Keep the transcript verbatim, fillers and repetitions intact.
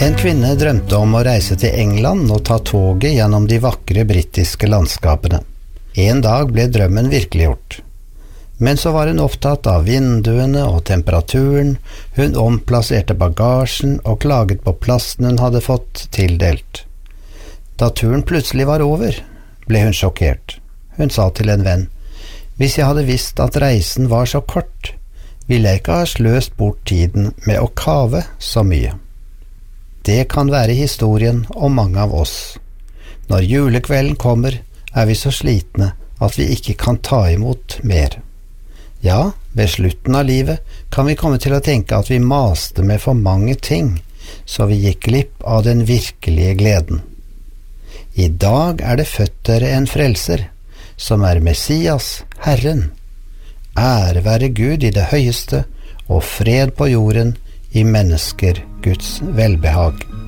En kvinne drømte om å reise til England og ta toget gjennom de vakre britiske landskapene. En dag ble drømmen virkeliggjort. Men så var hun opptatt av vinduene og temperaturen, hun omplasserte bagasjen og klaget på plassen hun hadde fått tildelt. Da turen plutselig var over, ble hun sjokkert. Hun sa til en venn, «Hvis jeg hadde visst at reisen var så kort, ville jeg ikke ha sløst bort tiden med å kave så mye.» Det kan være historien om mange av oss. Når julekvelden kommer, er vi så slitne at vi ikke kan ta imot mer. Ja, ved slutten av livet kan vi komme til å tenke at vi maste med for mange ting, så vi gikk glipp av den virkelige gleden. I dag er det født dere en frelser, som er Messias, Herren. Ære være Gud i det høyeste, og fred på jorden i mennesker Guds velbehag.